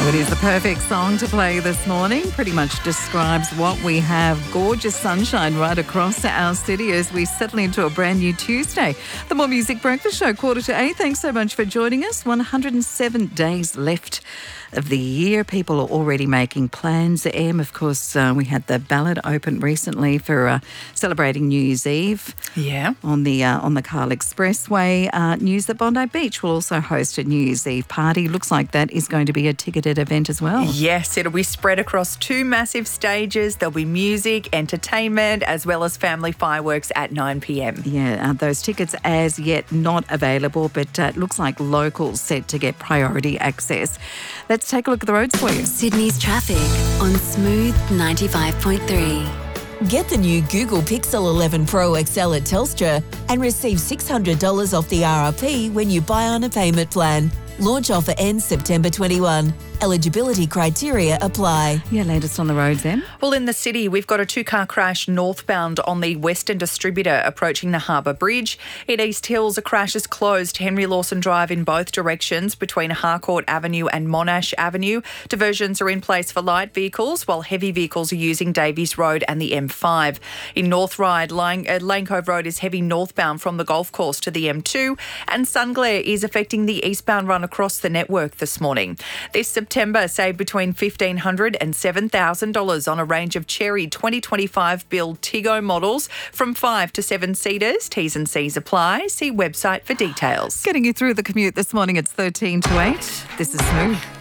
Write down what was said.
It is the perfect song to play this morning. Pretty much describes what we have. Gorgeous sunshine right across our city as we settle into a brand new Tuesday. The More Music Breakfast Show, 7:45. Thanks so much for joining us. 107 days left of the year. People are already making plans. Of course, we had the ballot open recently for celebrating New Year's Eve. Yeah. On the Carl Expressway. News that Bondi Beach will also host a New Year's Eve party. Looks like that is going to be a ticketed event as well. Yes, it'll be spread across 2 massive stages. There'll be music, entertainment, as well as family fireworks at 9 p.m. Yeah, those tickets as yet not available, but it looks like locals set to get priority access. Let's take a look at the roads for you. Sydney's traffic on Smooth 95.3. Get the new Google Pixel 11 Pro XL at Telstra and receive $600 off the RRP when you buy on a payment plan. Launch offer ends September 21. Eligibility criteria apply. Yeah, latest on the roads then. Well, in the city, we've got a 2-car crash northbound on the Western Distributor approaching the Harbour Bridge. In East Hills, a crash is closed Henry Lawson Drive in both directions between Harcourt Avenue and Monash Avenue. Diversions are in place for light vehicles, while heavy vehicles are using Davies Road and the M5. In North Ryde, Lane Cove Road is heavy northbound from the golf course to the M2, and sun glare is affecting the eastbound run across the network this morning. This September, save between $1,500 and $7,000 on a range of Chery 2025 build Tiggo models from 5 to 7 seaters. T's and C's apply. See website for details. Getting you through the commute this morning, it's 7:13. This is Smooth.